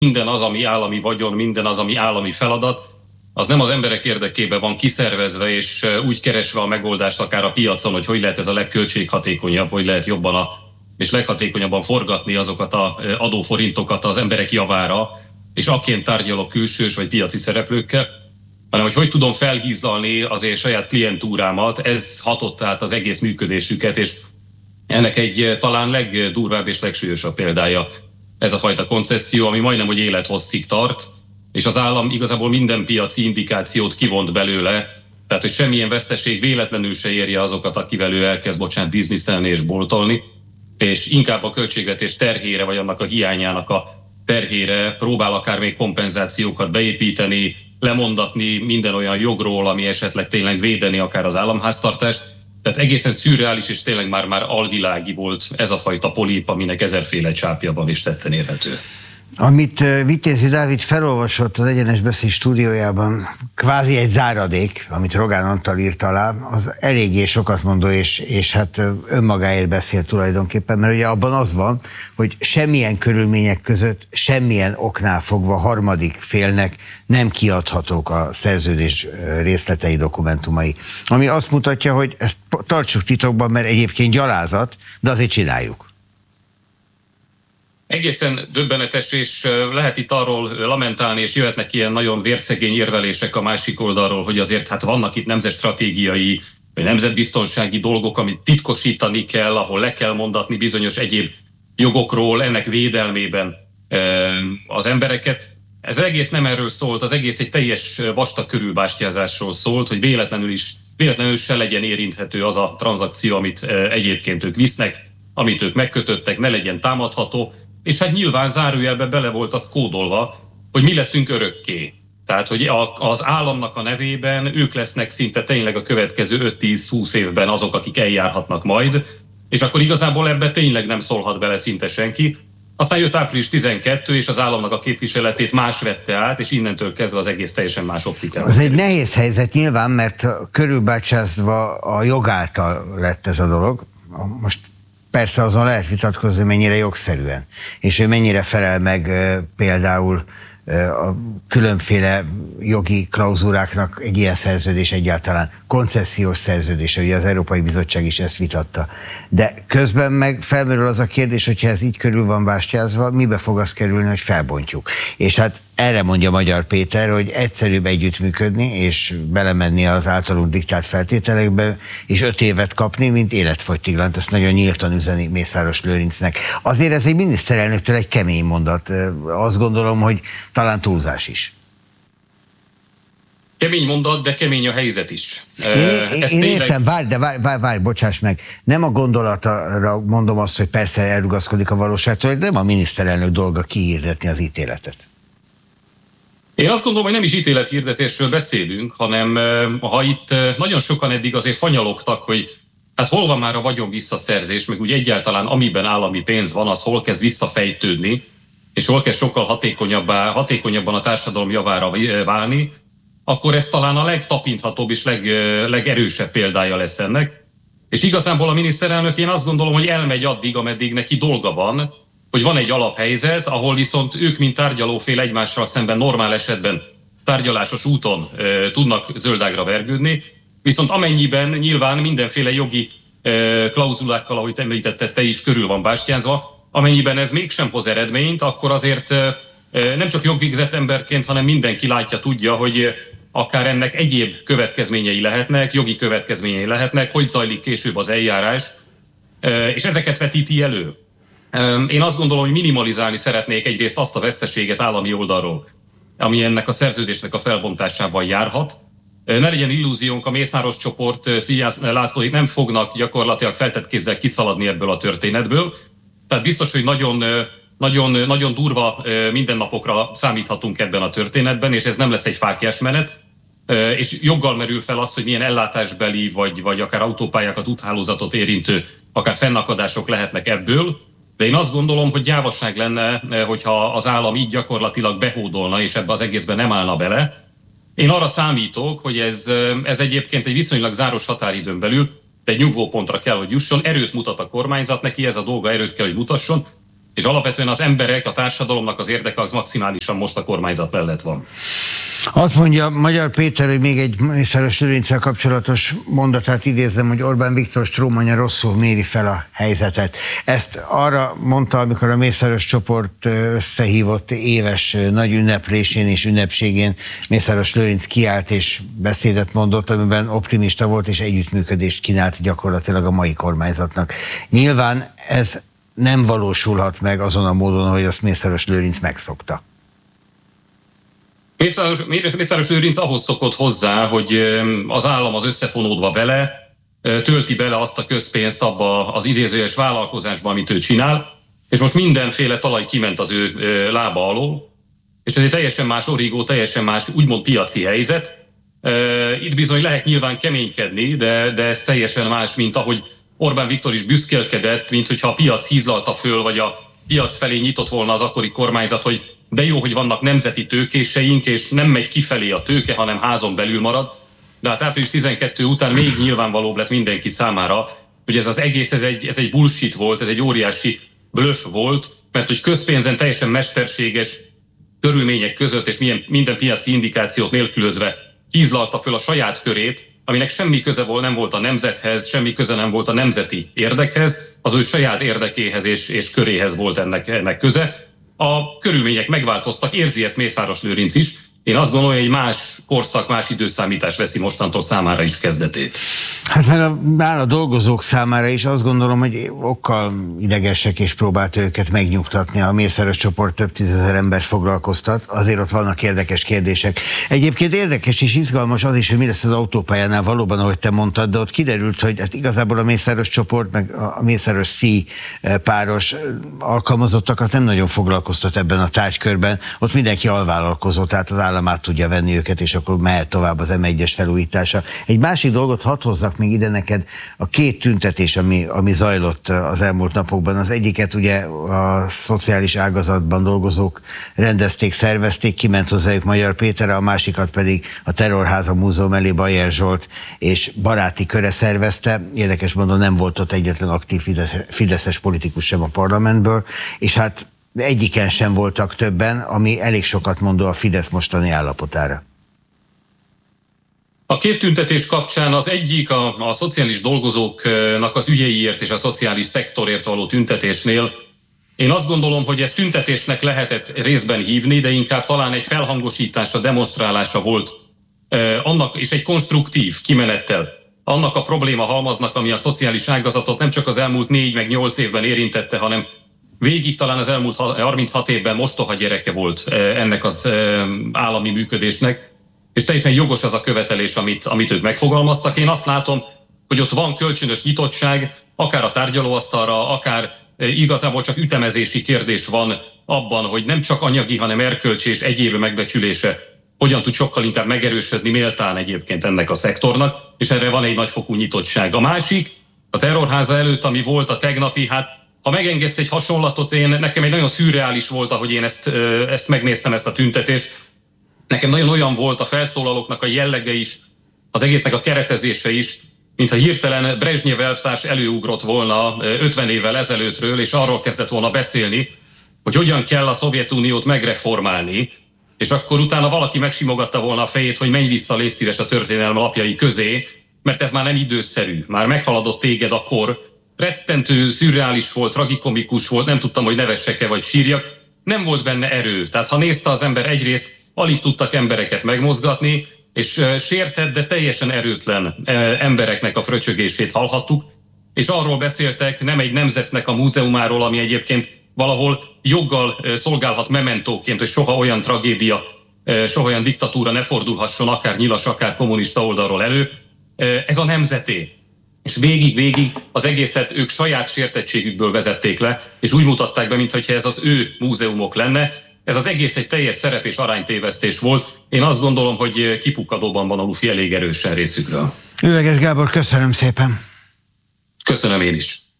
minden az, ami állami vagyon, minden az, ami állami feladat, az nem az emberek érdekében van kiszervezve, és úgy keresve a megoldást akár a piacon, hogy lehet ez a legköltséghatékonyabb, hogy lehet jobban és leghatékonyabban forgatni azokat az adóforintokat az emberek javára, és akként tárgyalok külsős vagy piaci szereplőkkel, hanem hogy tudom felhízlalni azért saját klientúrámat, ez hatott át az egész működésüket, és ennek egy talán legdurvább és legsúlyosabb példája ez a fajta koncesszió, ami majdnem, hogy élethosszig tart, és az állam igazából minden piaci indikációt kivont belőle, tehát hogy semmilyen veszteség véletlenül se érje azokat, akivel ő elkezd, bizniszelni és boltolni, és inkább a költségvetés terhére, vagy annak a hiányának a terhére próbál akár még kompenzációkat beépíteni, lemondatni minden olyan jogról, ami esetleg tényleg védeni akár az államháztartást. Tehát egészen szürreális és tényleg már alvilági volt ez a fajta polip, aminek ezerféle csápja van és tetten érhető. Amit Vitézi Dávid felolvasott az Egyenes Beszéd stúdiójában, kvázi egy záradék, amit Rogán Antal írt alá, az eléggé sokat mondó, és hát önmagáért beszél tulajdonképpen, mert ugye abban az van, hogy semmilyen körülmények között, semmilyen oknál fogva harmadik félnek nem kiadhatók a szerződés részletei, dokumentumai. Ami azt mutatja, hogy ezt tartsuk titokban, mert egyébként gyalázat, de azért csináljuk. Egészen döbbenetes, és lehet itt arról lamentálni, és jöhetnek ilyen nagyon vérszegény érvelések a másik oldalról, hogy azért hát vannak itt nemzetstratégiai, vagy nemzetbiztonsági dolgok, amit titkosítani kell, ahol le kell mondatni bizonyos egyéb jogokról, ennek védelmében az embereket. Ez egész nem erről szólt, az egész egy teljes vastag körülbástyázásról szólt, hogy véletlenül se legyen érinthető az a tranzakció, amit egyébként ők visznek, amit ők megkötöttek, ne legyen támadható, és hát nyilván zárójelbe bele volt az kódolva, hogy mi leszünk örökké. Tehát, hogy az államnak a nevében ők lesznek szinte tényleg a következő 5-10-20 évben azok, akik eljárhatnak majd, és akkor igazából ebbe tényleg nem szólhat bele szinte senki. Aztán jött április 12, és az államnak a képviseletét más vette át, és innentől kezdve az egész teljesen más optikában. Ez egy nehéz helyzet nyilván, mert körülbácsázva a jog által lett ez a dolog. Most persze azon lehet vitatkozni, mennyire jogszerűen, és hogy mennyire felel meg például a különféle jogi klauzúráknak egy ilyen szerződés egyáltalán, koncesziós szerződés, ugye az Európai Bizottság is ezt vitatta. De közben meg felmerül az a kérdés, hogyha ez így körül van bástyázva, mibe fog az kerülni, hogy felbontjuk. És hát erre mondja Magyar Péter, hogy egyszerűbb együttműködni, és belemenni az általunk diktált feltételekbe, és 5 évet kapni, mint életfogytiglant. Ezt nagyon nyíltan üzeni Mészáros Lőrincnek. Azért ez egy miniszterelnöktől egy kemény mondat. Azt gondolom, hogy talán túlzás is. Kemény mondat, de kemény a helyzet is. Én értem, várj, bocsáss meg. Nem a gondolatra mondom azt, hogy persze elrugaszkodik a valóságtól, de nem a miniszterelnök dolga kihirdetni az ítéletet. Én azt gondolom, hogy nem is ítélethirdetésről beszélünk, hanem ha itt nagyon sokan eddig azért fanyalogtak, hogy hát hol van már a vagyon visszaszerzés, meg úgy egyáltalán amiben állami pénz van, az hol kezd visszafejtődni, és hol kezd sokkal hatékonyabban a társadalom javára válni, akkor ez talán a legtapinthatóbb és legerősebb példája lesz ennek. És igazából a miniszterelnök, én azt gondolom, hogy elmegy addig, ameddig neki dolga van, hogy van egy alaphelyzet, ahol viszont ők, mint tárgyalófél egymással szemben normál esetben tárgyalásos úton tudnak zöldágra vergődni, viszont amennyiben nyilván mindenféle jogi klauzulákkal, ahogy említetted, te is körül van bástyázva, amennyiben ez mégsem hoz eredményt, akkor azért nem csak jogvégzett emberként, hanem mindenki látja, tudja, hogy akár ennek egyéb következményei lehetnek, jogi következményei lehetnek, hogy zajlik később az eljárás, és ezeket vetíti elő. Én azt gondolom, hogy minimalizálni szeretnék egyrészt azt a veszteséget állami oldalról, ami ennek a szerződésnek a felbontásában járhat. Ne legyen illúziónk, a Mészáros csoport, Szilágy Lászlóik nem fognak gyakorlatilag feltett kézzel kiszaladni ebből a történetből. Tehát biztos, hogy nagyon durva mindennapokra számíthatunk ebben a történetben, és ez nem lesz egy fáklyás menet. És joggal merül fel az, hogy milyen ellátásbeli, vagy akár autópályákat, úthálózatot érintő, akár fennakadások lehetnek ebből. De én azt gondolom, hogy gyávaság lenne, hogyha az állam így gyakorlatilag behódolna, és ebbe az egészben nem állna bele. Én arra számítok, hogy ez egyébként egy viszonylag záros határidőn belül, de egy nyugvópontra kell, hogy jusson. Erőt mutat a kormányzat, neki ez a dolga, erőt kell, hogy mutasson. és alapvetően az emberek, a társadalomnak az érdeke az maximálisan most a kormányzat mellett van. Azt mondja Magyar Péter, hogy még egy Mészáros Lőrinczel kapcsolatos mondatát idézem, hogy Orbán Viktor strómanja rosszul méri fel a helyzetet. Ezt arra mondta, amikor a Mészáros csoport összehívott éves nagy ünneplésén és ünnepségén Mészáros Lőrinc kiállt és beszédet mondott, amiben optimista volt és együttműködést kínált gyakorlatilag a mai kormányzatnak. Nyilván ez nem valósulhat meg azon a módon, hogy azt Mészáros Lőrinc megszokta. Mészáros Lőrinc ahhoz szokott hozzá, hogy az állam az összefonódva vele, tölti bele azt a közpénzt abba az idézőjes vállalkozásba, amit ő csinál, és most mindenféle talaj kiment az ő lába alól, és ez egy teljesen más origó, teljesen más úgymond piaci helyzet. Itt bizony lehet nyilván keménykedni, de ez teljesen más, mint ahogy Orbán Viktor is büszkélkedett, mint hogyha a piac hízlalta föl, vagy a piac felé nyitott volna az akkori kormányzat, hogy de jó, hogy vannak nemzeti tőkéseink, és nem megy kifelé a tőke, hanem házon belül marad. De hát április 12 után még nyilvánvalóbb lett mindenki számára, hogy ez az egész, ez egy bullshit volt, ez egy óriási bluff volt, mert hogy közpénzen teljesen mesterséges körülmények között, és minden piaci indikációt nélkülözve hízlalta föl a saját körét, aminek semmi köze nem volt a nemzethez, semmi köze nem volt a nemzeti érdekhez, az ő saját érdekéhez és köréhez volt ennek köze. A körülmények megváltoztak, érzi ezt Mészáros Lőrinc is. Én azt gondolom, hogy egy más korszak, más időszámítás veszi mostantól számára is kezdetét. Hát mert a dolgozók számára is azt gondolom, hogy okkal idegesek, és próbált őket megnyugtatni. A Mészáros csoport több tízezer embert foglalkoztat, azért ott vannak érdekes kérdések. Egyébként érdekes és izgalmas az is, hogy mi lesz az autópályánál valóban, ahogy te mondtad, de ott kiderült, hogy hát igazából a Mészáros csoport, meg a Mészáros Szí páros alkalmazottakat nem nagyon foglalkoztat ebben a tárgykörben. Ott mindenki alvállalkozó, tehát az állam át tudja venni őket, és akkor mehet tovább az M1-es felújítása. Egy másik dolgot hadd hozzak még ide neked, a két tüntetés, ami zajlott az elmúlt napokban. Az egyiket ugye a szociális ágazatban dolgozók rendezték, szervezték, kiment hozzájuk Magyar Péter, a másikat pedig a Terrorháza Múzeum elé Bajer Zsolt és baráti köre szervezte. Érdekes módon nem volt ott egyetlen aktív fideszes politikus sem a parlamentből, és hát egyiken sem voltak többen, ami elég sokat mondó a Fidesz mostani állapotára. A két tüntetés kapcsán az egyik a szociális dolgozóknak az ügyeiért és a szociális szektorért való tüntetésnél. Én azt gondolom, hogy ezt tüntetésnek lehetett részben hívni, de inkább talán egy felhangosítása, demonstrálása volt annak, és egy konstruktív kimenettel annak a probléma halmaznak, ami a szociális ágazatot nem csak az elmúlt 4 meg 8 évben érintette, hanem végig talán az elmúlt 36 évben mostoha gyereke volt ennek az állami működésnek, és teljesen jogos az a követelés, amit ők megfogalmaztak. Én azt látom, hogy ott van kölcsönös nyitottság, akár a tárgyalóasztalra, akár igazából csak ütemezési kérdés van abban, hogy nem csak anyagi, hanem erkölcsi és egyéb megbecsülése hogyan tud sokkal inkább megerősödni méltán egyébként ennek a szektornak, és erre van egy nagyfokú nyitottság. A másik, a Terrorháza előtt, ami volt a tegnapi, hát ha megengedsz egy hasonlatot, nekem egy nagyon szürreális volt, ahogy én ezt megnéztem, ezt a tüntetést. Nekem nagyon olyan volt a felszólalóknak a jellege is, az egésznek a keretezése is, mintha hirtelen Brezsnyev elvtárs előugrott volna 50 évvel ezelőttről, és arról kezdett volna beszélni, hogy hogyan kell a Szovjetuniót megreformálni, és akkor utána valaki megsimogatta volna a fejét, hogy menj vissza, légy szíves a történelem lapjai közé, mert ez már nem időszerű, már meghaladott téged a kor. Rettentő, szürreális volt, tragikomikus volt, nem tudtam, hogy nevessek-e vagy sírjak. Nem volt benne erő. Tehát ha nézte az ember, egyrészt alig tudtak embereket megmozgatni, és sértett, de teljesen erőtlen embereknek a fröcsögését hallhattuk, és arról beszéltek, nem egy nemzetnek a múzeumáról, ami egyébként valahol joggal szolgálhat mementóként, hogy soha olyan tragédia, soha olyan diktatúra ne fordulhasson, akár nyilas, akár kommunista oldalról elő. Ez a nemzeté. És végig az egészet ők saját sértettségükből vezették le, és úgy mutatták be, mintha ez az ő múzeumok lenne. Ez az egész egy teljes szerep- és aránytévesztés volt. Én azt gondolom, hogy kipukkadóban van a lufi elég erősen részükről. Üveges Gábor, köszönöm szépen. Köszönöm én is.